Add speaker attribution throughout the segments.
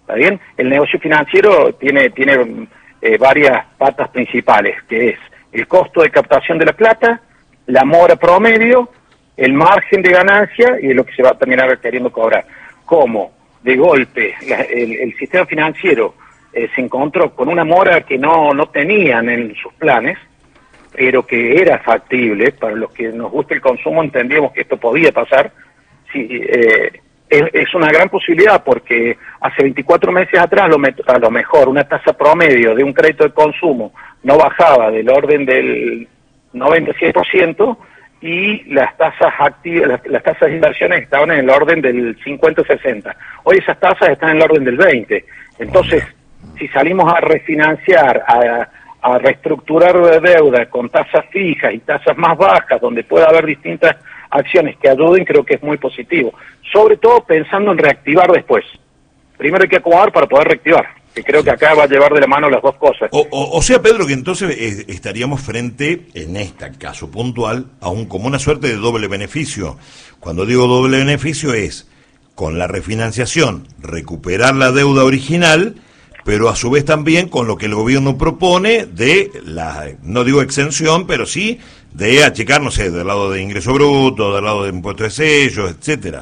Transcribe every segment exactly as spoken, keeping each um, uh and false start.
Speaker 1: ¿Está bien? El negocio financiero tiene, tiene eh, varias patas principales, que es el costo de captación de la plata, la mora promedio, el margen de ganancia y lo que se va a terminar queriendo cobrar. Como de golpe la, el, el sistema financiero eh, se encontró con una mora que no, no tenían en sus planes, pero que era factible, para los que nos gusta el consumo entendíamos que esto podía pasar, sí, eh, es, es una gran posibilidad porque hace veinticuatro meses atrás lo, a lo mejor una tasa promedio de un crédito de consumo no bajaba del orden del noventa a cien por ciento y las tasas activas, las, las tasas de inversiones estaban en el orden del cincuenta a sesenta. Hoy esas tasas están en el orden del veinte. Entonces, si salimos a refinanciar, a, a reestructurar deuda con tasas fijas y tasas más bajas, donde pueda haber distintas acciones que ayuden, creo que es muy positivo. Sobre todo pensando en reactivar después. Primero hay que acomodar para poder reactivar, que creo que acá va a llevar de la mano las dos cosas.
Speaker 2: O, o, o sea, Pedro, que entonces eh, estaríamos frente, en este caso puntual, a un como una suerte de doble beneficio. Cuando digo doble beneficio es, con la refinanciación, recuperar la deuda original, pero a su vez también con lo que el gobierno propone de la, no digo exención, pero sí de achicar, no sé, del lado de ingreso bruto, del lado de impuesto de sellos, etcétera.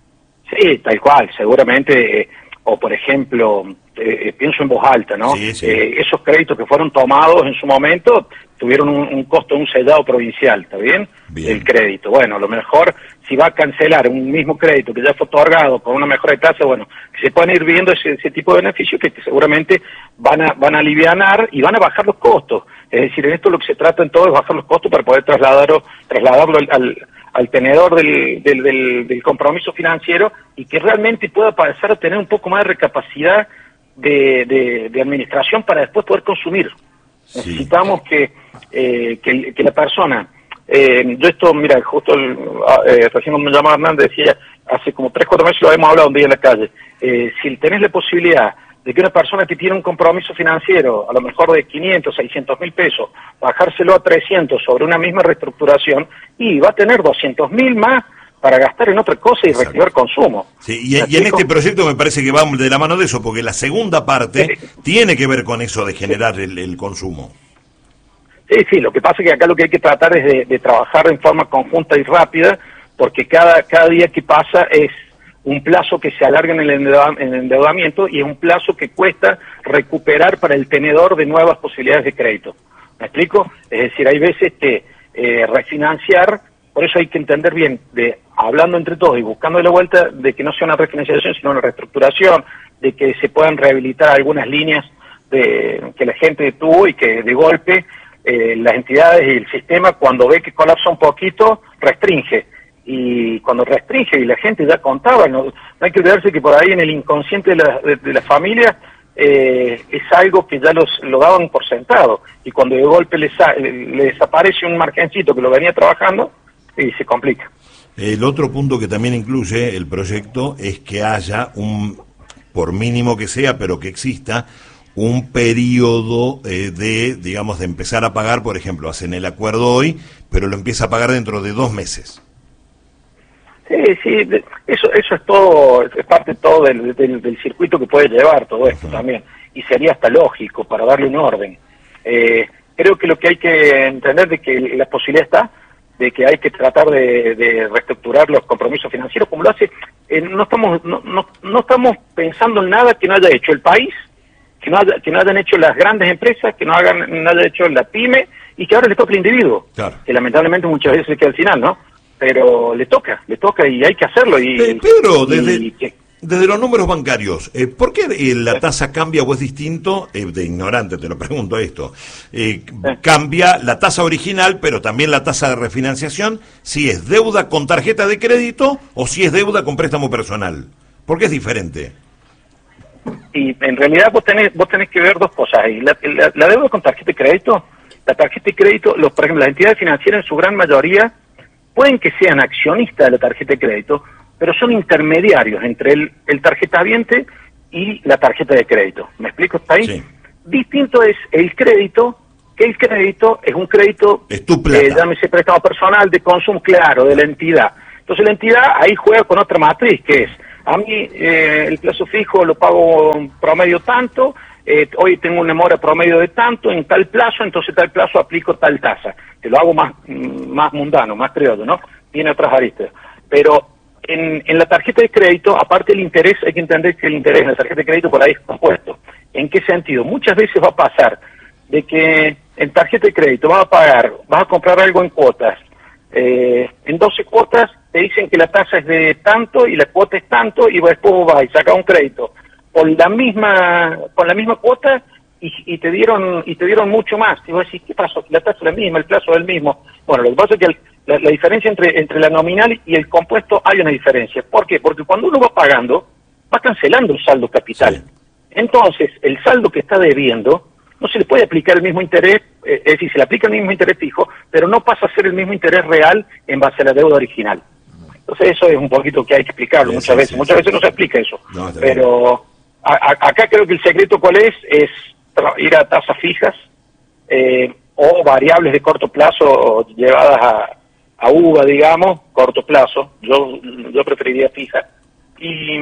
Speaker 1: Sí, tal cual, seguramente, eh, o por ejemplo, eh, pienso en voz alta, ¿no?
Speaker 2: Sí, sí.
Speaker 1: Eh, esos créditos que fueron tomados en su momento tuvieron un, un costo, un sellado provincial, ¿está bien?
Speaker 2: Bien.
Speaker 1: El crédito. Bueno, a lo mejor si va a cancelar un mismo crédito que ya fue otorgado con una mejora de tasa, bueno, que se pueden ir viendo ese, ese tipo de beneficios que, que seguramente van a van a alivianar y van a bajar los costos. Es decir, en esto lo que se trata en todo es bajar los costos para poder trasladarlo, trasladarlo al, al, al tenedor del, del, del, del compromiso financiero y que realmente pueda pasar a tener un poco más de recapacidad de, de, de administración para después poder consumir. Sí. Necesitamos que, eh, que, que la persona, eh, yo esto, mira, justo el, eh, recién me llamaba Hernández, decía, hace como tres, cuatro meses lo habíamos hablado un día en la calle, eh, si tenés la posibilidad de que una persona que tiene un compromiso financiero, a lo mejor de quinientos, seiscientos mil pesos, bajárselo a trescientos sobre una misma reestructuración, y va a tener doscientos mil más para gastar en otra cosa y
Speaker 2: Exacto.
Speaker 1: reactivar consumo.
Speaker 2: Sí, y, y en este proyecto me parece que va de la mano de eso, porque la segunda parte sí. tiene que ver con eso de generar sí. el, el consumo.
Speaker 1: Sí, sí, lo que pasa es que acá lo que hay que tratar es de, de trabajar en forma conjunta y rápida, porque cada, cada día que pasa es un plazo que se alarga en el endeudamiento y es un plazo que cuesta recuperar para el tenedor de nuevas posibilidades de crédito. ¿Me explico? Es decir, hay veces que eh, refinanciar, por eso hay que entender bien, de hablando entre todos y buscando la vuelta de que no sea una refinanciación, sino una reestructuración, de que se puedan rehabilitar algunas líneas de, que la gente tuvo y que de golpe eh, las entidades y el sistema, cuando ve que colapsa un poquito, restringe. Y cuando restringe y la gente ya contaba, no, no hay que olvidarse que por ahí en el inconsciente de la, de, de la familia eh, es algo que ya los, lo daban por sentado, y cuando de golpe les, le, le desaparece un margencito que lo venía trabajando, y se complica.
Speaker 2: El otro punto que también incluye el proyecto es que haya un, por mínimo que sea, pero que exista, un periodo eh, de, digamos, de empezar a pagar, por ejemplo, hacen el acuerdo hoy, pero lo empieza a pagar dentro de dos meses.
Speaker 1: Sí, sí, eso eso es todo, es parte todo del, del, del circuito que puede llevar todo esto. Uh-huh. También, y sería hasta lógico para darle un orden. Eh, creo que lo que hay que entender de que la posibilidad está, de que hay que tratar de, de reestructurar los compromisos financieros, como lo hace, eh, no estamos no, no, no estamos pensando en nada que no haya hecho el país, que no haya, que no hayan hecho las grandes empresas, que no hagan no haya hecho la pyme, y que ahora le toca al individuo, claro. Que lamentablemente muchas veces se queda al final, ¿no? Pero le toca, le toca y hay que hacerlo. Y,
Speaker 2: eh, Pedro,
Speaker 1: y,
Speaker 2: desde,
Speaker 1: y,
Speaker 2: desde los números bancarios, eh, ¿por qué eh, la tasa cambia o es distinto? Eh, de ignorante te lo pregunto esto. Eh, eh. Cambia la tasa original, pero también la tasa de refinanciación, si es deuda con tarjeta de crédito o si es deuda con préstamo personal. ¿Por qué es diferente?
Speaker 1: Y en realidad vos tenés, vos tenés que ver dos cosas ahí. La, la, la deuda con tarjeta de crédito, la tarjeta de crédito, los, por ejemplo, las entidades financieras en su gran mayoría pueden que sean accionistas de la tarjeta de crédito, pero son intermediarios entre el, el tarjetaviente y la tarjeta de crédito. ¿Me explico? ¿Está ahí? Sí. Distinto es el crédito, que el crédito es un crédito,
Speaker 2: es tu plata.
Speaker 1: Eh, llámese préstamo personal, de consumo, claro, de la entidad. Entonces la entidad ahí juega con otra matriz, que es a mí eh, el plazo fijo lo pago promedio tanto, eh, hoy tengo una mora promedio de tanto, en tal plazo, entonces tal plazo aplico tal tasa. Te lo hago más, más mundano, más criollo, ¿no? Tiene otras aristas. Pero en, en la tarjeta de crédito, aparte del interés, hay que entender que el interés en la tarjeta de crédito por ahí es compuesto. ¿En qué sentido? Muchas veces va a pasar de que en tarjeta de crédito vas a pagar, vas a comprar algo en cuotas, eh, en doce cuotas te dicen que la tasa es de tanto y la cuota es tanto, y después vas y sacas un crédito con la misma con la misma cuota y, y te dieron y te dieron mucho más. Y vos decís, ¿qué pasó? La tasa es la misma, el plazo es el mismo. Bueno, lo que pasa es que el, la, la diferencia entre entre la nominal y el compuesto hay una diferencia. ¿Por qué? Porque cuando uno va pagando, va cancelando el saldo capital. Sí. Entonces, el saldo que está debiendo no se le puede aplicar el mismo interés, eh, es decir, se le aplica el mismo interés fijo, pero no pasa a ser el mismo interés real en base a la deuda original. Entonces eso es un poquito que hay que explicarlo sí, muchas sí, veces, sí, muchas sí. veces no se explica eso. No, pero a, a, acá creo que el secreto cuál es, es ir a tasas fijas eh, o variables de corto plazo llevadas a, a U V A, digamos, corto plazo, yo yo preferiría fija, y,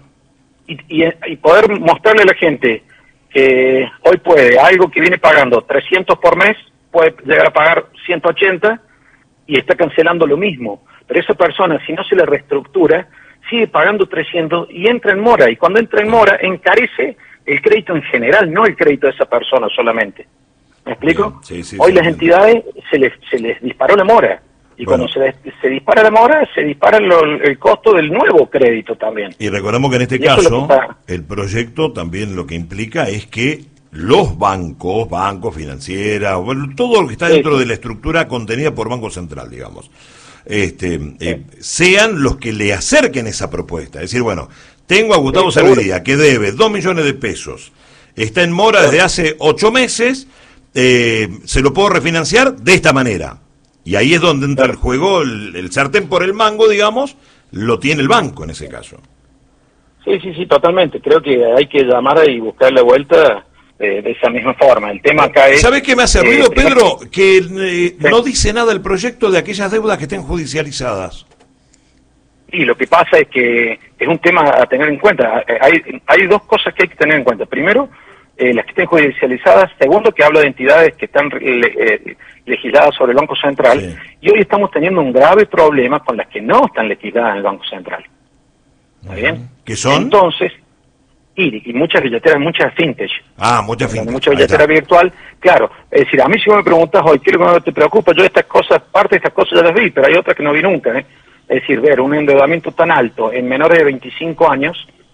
Speaker 1: y, y, y poder mostrarle a la gente que hoy puede, algo que viene pagando trescientos por mes, puede llegar a pagar ciento ochenta y está cancelando lo mismo. Pero esa persona, si no se le reestructura, sigue pagando trescientos y entra en mora. Y cuando entra en mora, encarece el crédito en general, no el crédito de esa persona solamente. ¿Me explico? Sí, sí, hoy sí, las sí. entidades se les, se les disparó la mora. Y bueno, cuando se, se dispara la mora, se dispara lo, el costo del nuevo crédito también.
Speaker 2: Y recordemos que en este y caso, el proyecto también lo que implica es que los bancos, bancos, financieras, bueno, todo lo que está sí, dentro sí. de la estructura contenida por Banco Central, digamos, este, sí. eh, sean los que le acerquen esa propuesta. Es decir, bueno, tengo a Gustavo sí, Servidía, que debe dos millones de pesos, está en mora desde hace ocho meses, eh, se lo puedo refinanciar de esta manera. Y ahí es donde entra el juego, el, el sartén por el mango, digamos, lo tiene el banco en ese caso.
Speaker 1: Sí, sí, sí, totalmente. Creo que hay que llamar y buscar la vuelta eh, de esa misma forma. El tema acá es...
Speaker 2: ¿Sabés qué me hace ruido, eh, Pedro? Que eh, sí. no dice nada el proyecto de aquellas deudas que estén judicializadas.
Speaker 1: Y lo que pasa es que es un tema a tener en cuenta. Hay, hay dos cosas que hay que tener en cuenta. Primero, eh, las que estén judicializadas. Segundo, que habla de entidades que están eh, legisladas sobre el Banco Central. Sí. Y hoy estamos teniendo un grave problema con las que no están legisladas en el Banco Central. ¿Está bien?
Speaker 2: ¿Qué son?
Speaker 1: Entonces, y, y muchas billeteras, muchas fintech.
Speaker 2: Ah, muchas fintech.
Speaker 1: Mucha billetera virtual. Claro, es decir, a mí si me preguntas hoy, ¿qué es lo que no te preocupa? Yo estas cosas, parte de estas cosas ya las vi, pero hay otras que no vi nunca. ¿eh? Es decir, ver un endeudamiento tan alto en menores de veinticinco años,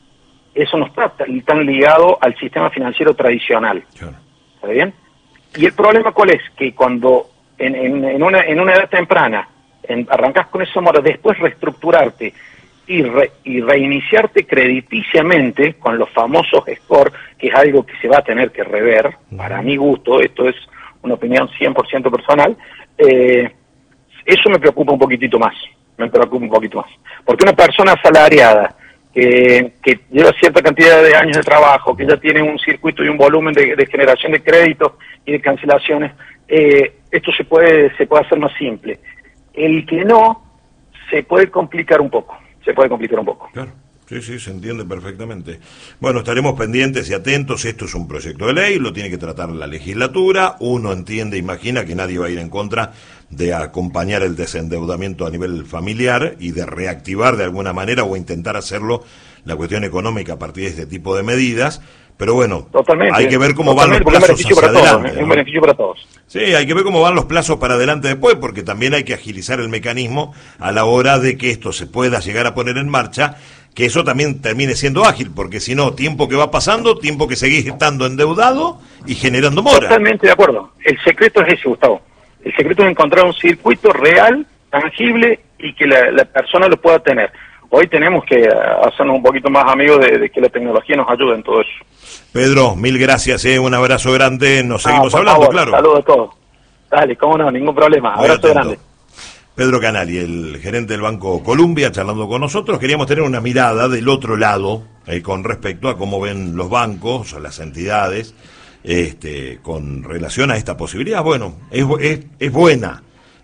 Speaker 1: eso no está tan ligado al sistema financiero tradicional. Claro. ¿Está bien? Y el problema cuál es, que cuando en, en, en, una, en una edad temprana en, arrancas con esa mora, después reestructurarte y, re, y reiniciarte crediticiamente con los famosos score, que es algo que se va a tener que rever, uh-huh. para mi gusto, esto es una opinión cien por ciento personal, eh, eso me preocupa un poquitito más, me preocupa un poquito más. Porque una persona asalariada, que, que lleva cierta cantidad de años de trabajo, que ya tiene un circuito y un volumen de, de generación de créditos y de cancelaciones, eh, esto se puede se puede hacer más simple. El que no, se puede complicar un poco, se puede complicar un poco.
Speaker 2: Claro, sí, sí, se entiende perfectamente. Bueno, estaremos pendientes y atentos, esto es un proyecto de ley, lo tiene que tratar la legislatura, uno entiende, imagina que nadie va a ir en contra de acompañar el desendeudamiento a nivel familiar y de reactivar de alguna manera o intentar hacerlo la cuestión económica a partir de este tipo de medidas, pero bueno,
Speaker 1: totalmente,
Speaker 2: hay que ver cómo van los plazos hacia
Speaker 1: para
Speaker 2: adelante.
Speaker 1: Todos, ¿no? Es un beneficio para todos.
Speaker 2: Sí, hay que ver cómo van los plazos para adelante después, porque también hay que agilizar el mecanismo a la hora de que esto se pueda llegar a poner en marcha, que eso también termine siendo ágil, porque si no, tiempo que va pasando, tiempo que seguís estando endeudado y generando mora.
Speaker 1: Totalmente de acuerdo. El secreto es ese, Gustavo. El secreto es encontrar un circuito real, tangible, y que la, la persona lo pueda tener. Hoy tenemos que hacernos un poquito más amigos de, de que la tecnología nos ayude en todo eso.
Speaker 2: Pedro, mil gracias, eh, un abrazo grande, nos seguimos ah, hablando,
Speaker 1: favor,
Speaker 2: claro.
Speaker 1: Saludos a todos. Dale, cómo no, ningún problema,
Speaker 2: Muy
Speaker 1: abrazo
Speaker 2: atento.
Speaker 1: grande.
Speaker 2: Pedro Canali, el gerente del Banco Columbia, charlando con nosotros. Queríamos tener una mirada del otro lado eh, con respecto a cómo ven los bancos, o las entidades, este, con relación a esta posibilidad. Bueno, es, es, es buena,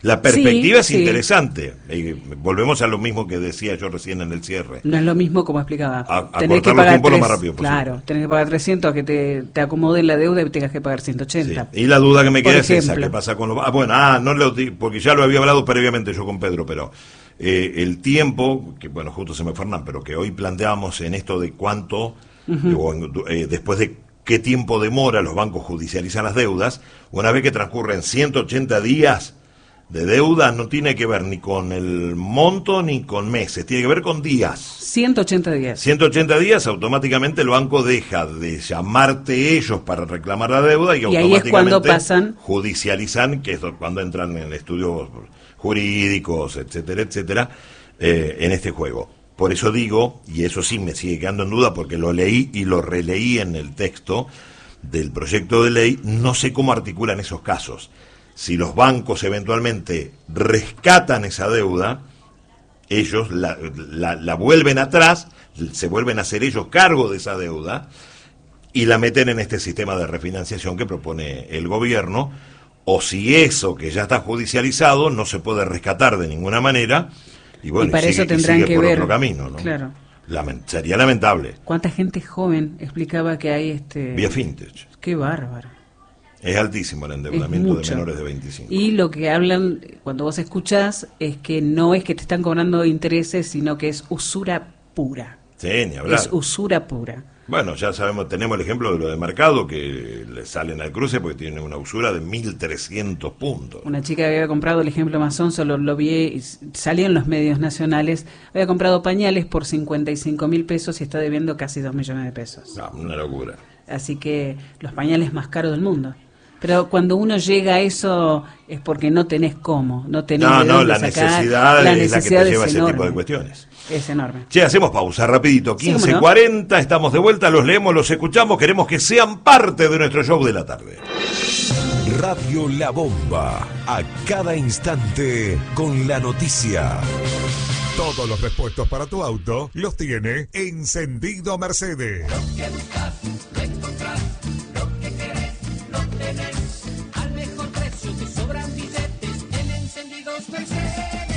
Speaker 2: La perspectiva
Speaker 3: sí,
Speaker 2: es
Speaker 3: sí.
Speaker 2: interesante. Eh, volvemos a lo mismo que decía yo recién en el cierre.
Speaker 3: No es lo mismo como explicaba.
Speaker 2: A, a
Speaker 3: tenés que
Speaker 2: cortar los
Speaker 3: pagar
Speaker 2: tiempos lo
Speaker 3: tres,
Speaker 2: más rápido posible.
Speaker 3: claro, tenés que pagar trescientos, que te, te acomoden la deuda y tengas que pagar ciento ochenta.
Speaker 2: Sí. Y la duda que me
Speaker 3: Por
Speaker 2: queda es esa,
Speaker 3: ejemplo.
Speaker 2: ¿qué pasa con los... Ah, bueno, ah, no lo di- porque ya lo había hablado previamente yo con Pedro, pero eh, el tiempo, que bueno, justo se me fue Hernán, pero que hoy planteábamos en esto de cuánto, uh-huh. o en, eh, después de qué tiempo demora los bancos judicializan las deudas, una vez que transcurren ciento ochenta días de deuda, no tiene que ver ni con el monto ni con meses, tiene que ver con días.
Speaker 3: ciento ochenta días.
Speaker 2: ciento ochenta días, automáticamente el banco deja de llamarte ellos para reclamar la deuda y,
Speaker 3: y
Speaker 2: automáticamente
Speaker 3: ahí es cuando pasan...
Speaker 2: judicializan, que es cuando entran en estudios jurídicos, etcétera, etcétera, eh, en este juego. Por eso digo, y eso sí me sigue quedando en duda porque lo leí y lo releí en el texto del proyecto de ley, no sé cómo articulan esos casos. Si los bancos eventualmente rescatan esa deuda, ellos la, la, la vuelven atrás, se vuelven a hacer ellos cargo de esa deuda y la meten en este sistema de refinanciación que propone el gobierno, o si eso que ya está judicializado no se puede rescatar de ninguna manera, y bueno,
Speaker 3: y para
Speaker 2: y sigue,
Speaker 3: eso tendrán
Speaker 2: y sigue
Speaker 3: que
Speaker 2: por
Speaker 3: ver
Speaker 2: otro camino, ¿no?
Speaker 3: Claro.
Speaker 2: Lament- sería lamentable.
Speaker 3: ¿Cuánta gente joven explicaba que hay este...
Speaker 2: Vía Fintech.
Speaker 3: Qué bárbaro.
Speaker 2: Es altísimo el endeudamiento de menores de veinticinco.
Speaker 3: Y lo que hablan, cuando vos escuchás, es que no es que te están cobrando intereses, sino que es usura pura.
Speaker 2: Sí, ni hablar.
Speaker 3: Es usura pura.
Speaker 2: Bueno, ya sabemos, tenemos el ejemplo de lo de Mercado, que le salen al cruce porque tiene una usura de mil trescientos puntos.
Speaker 3: Una chica que había comprado, el ejemplo más onzo, lo, lo vi, y salía en los medios nacionales, había comprado pañales por cincuenta y cinco mil pesos y está debiendo casi dos millones de pesos.
Speaker 2: No, una locura.
Speaker 3: Así que los pañales más caros del mundo. Pero cuando uno llega a eso es porque no tenés cómo, no tenés
Speaker 2: No,
Speaker 3: de
Speaker 2: no,
Speaker 3: dónde
Speaker 2: la
Speaker 3: sacar,
Speaker 2: necesidad
Speaker 3: la
Speaker 2: es la que
Speaker 3: necesidad
Speaker 2: te lleva a
Speaker 3: es
Speaker 2: ese
Speaker 3: enorme.
Speaker 2: tipo de cuestiones.
Speaker 3: Es enorme.
Speaker 2: Che, hacemos pausa rapidito,
Speaker 3: Sí,
Speaker 2: quince
Speaker 3: ¿cómo no?
Speaker 2: cuarenta, estamos de vuelta, los leemos, los escuchamos, queremos que sean parte de nuestro show de la tarde.
Speaker 4: Radio La Bomba, a cada instante con la noticia.
Speaker 5: Todos los repuestos para tu auto los tiene Encendido Mercedes.
Speaker 6: Lo que buscas, lo encontrás, lo que querés, lo tenés. Al mejor precio te sobran billetes en Encendidos Mercedes.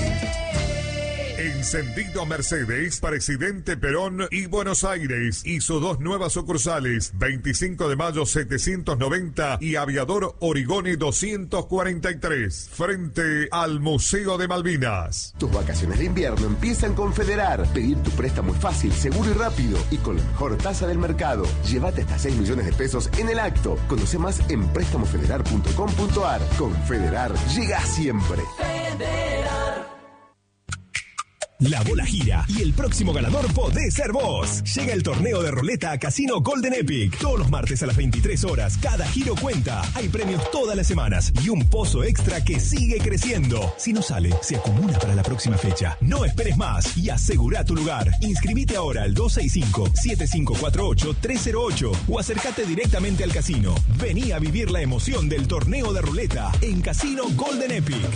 Speaker 5: Encendido Mercedes, Presidente Perón y Buenos Aires. Hizo dos nuevas sucursales, veinticinco de mayo setecientos noventa y Aviador Origone doscientos cuarenta y tres, frente al Museo de Malvinas.
Speaker 7: Tus vacaciones de invierno empiezan con Federar. Pedir tu préstamo es fácil, seguro y rápido y con la mejor tasa del mercado. Llévate hasta seis millones de pesos en el acto. Conoce más en préstamo federar punto com punto ar. Con Federar, llega siempre.
Speaker 6: Federar.
Speaker 4: La bola gira y el próximo ganador podés ser vos. Llega el torneo de ruleta a Casino Golden Epic. Todos los martes a las veintitrés horas. Cada giro cuenta. Hay premios todas las semanas y un pozo extra que sigue creciendo. Si no sale, se acumula para la próxima fecha. No esperes más y asegura tu lugar. Inscribite ahora al dos seis cinco, siete cinco cuatro ocho, tres cero ocho o acércate directamente al casino. Vení a vivir la emoción del torneo de ruleta en Casino Golden Epic.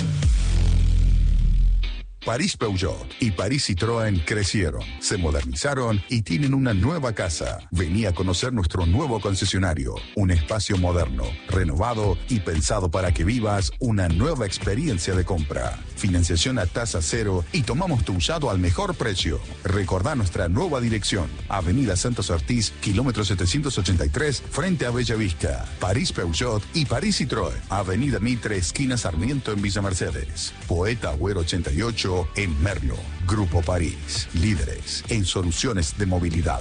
Speaker 8: París Peugeot y París Citroën crecieron, se modernizaron y tienen una nueva casa. Vení a conocer nuestro nuevo concesionario, un espacio moderno, renovado y pensado para que vivas una nueva experiencia de compra. Financiación a tasa cero y tomamos tu usado al mejor precio. Recordá nuestra nueva dirección, Avenida Santos Ortiz, kilómetro setecientos ochenta y tres, frente a Bella Vista. París Peugeot y París Citroën, Avenida Mitre, esquina Sarmiento en Villa Mercedes. Poeta Agüero ochenta y ocho en Merlo. Grupo París, líderes en soluciones de movilidad.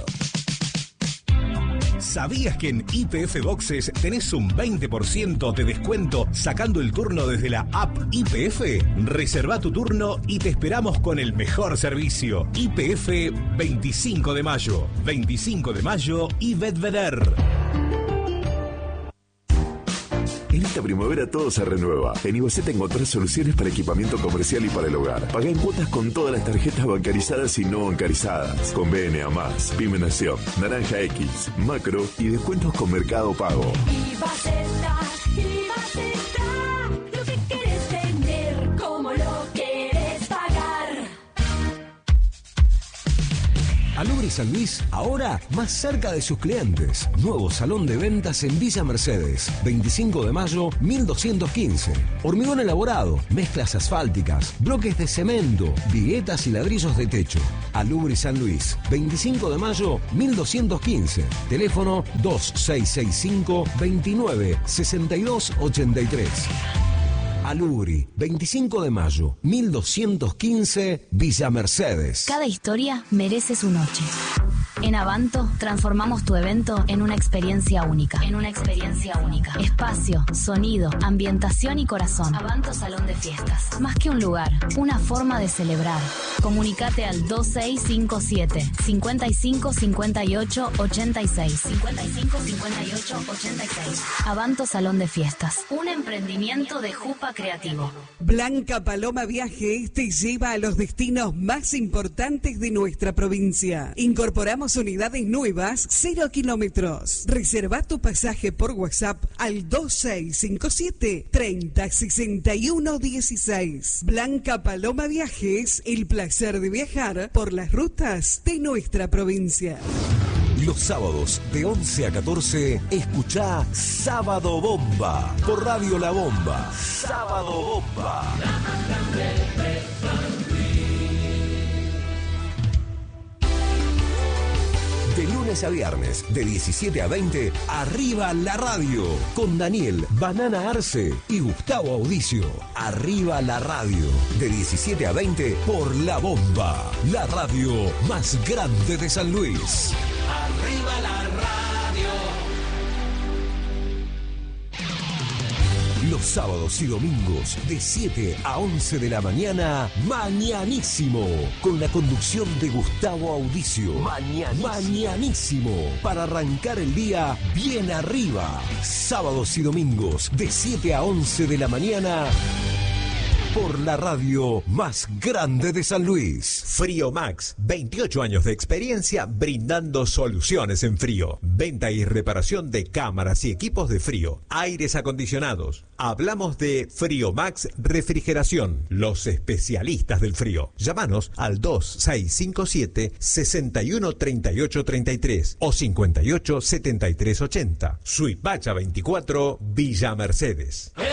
Speaker 4: ¿Sabías que en Y P F Boxes tenés un veinte por ciento de descuento sacando el turno desde la app Y P F? Reserva tu turno y te esperamos con el mejor servicio. Y P F veinticinco de mayo. veinticinco de mayo y Bedveder.
Speaker 9: En esta primavera todo se renueva. En Ibaceta encontrás soluciones para equipamiento comercial y para el hogar. Pagá en cuotas con todas las tarjetas bancarizadas y no bancarizadas. Con B N A más, Pyme Nación, Naranja X, Macro y descuentos con Mercado Pago.
Speaker 6: Ibaceta, Ibaceta, lo que querés tener, como lo querés pagar.
Speaker 4: Al
Speaker 10: Alubri San Luis, ahora más cerca de sus clientes. Nuevo salón de ventas en Villa Mercedes, veinticinco de mayo, mil doscientos quince. Hormigón elaborado, mezclas asfálticas, bloques de cemento, viguetas y ladrillos de techo. Alubri San Luis, veinticinco de mayo, mil doscientos quince. Teléfono dos seis seis cinco, veintinueve, sesenta y dos ochenta y tres. Alubri, veinticinco de mayo, mil doscientos quince, Villa Mercedes.
Speaker 11: Cada historia merece su noche. En Avanto transformamos tu evento en una experiencia única. En una experiencia única. Espacio, sonido, ambientación y corazón. Avanto Salón de Fiestas. Más que un lugar, una forma de celebrar. Comunicate al dos seis cinco siete, cincuenta y cinco cincuenta y ocho ochenta y seis. cincuenta y cinco cincuenta y ocho ochenta y seis. Avanto Salón de Fiestas. Un emprendimiento de Jupa Creativo.
Speaker 12: Blanca Paloma Viajes te lleva a los destinos más importantes de nuestra provincia. Incorporamos unidades nuevas, cero kilómetros. Reserva tu pasaje por WhatsApp al dos seis cinco siete, treinta, sesenta y uno dieciséis. Blanca Paloma Viajes, el placer de viajar por las rutas de nuestra provincia.
Speaker 10: Los sábados de once a catorce, escuchá Sábado Bomba por Radio La Bomba. Sábado Bomba. De lunes a viernes, de diecisiete a veinte, Arriba la Radio, con Daniel Banana Arce y Gustavo Audicio. Arriba la Radio, de diecisiete a veinte, por La Bomba, la radio más grande de San Luis.
Speaker 6: Arriba la radio.
Speaker 10: Los sábados y domingos de siete a once de la mañana, Mañanísimo, con la conducción de Gustavo Audicio. Mañanísimo. Mañanísimo, para arrancar el día bien arriba. Sábados y domingos de siete a once de la mañana, por la radio más grande de San Luis.
Speaker 13: Frío Max, veintiocho años de experiencia brindando soluciones en frío. Venta y reparación de cámaras y equipos de frío, aires acondicionados. Hablamos de Frío Max Refrigeración, los especialistas del frío. Llámanos al dos seis cinco siete, sesenta y uno treinta y ocho treinta y tres o cincuenta y ocho setenta y tres ochenta. Suipacha veinticuatro, Villa Mercedes.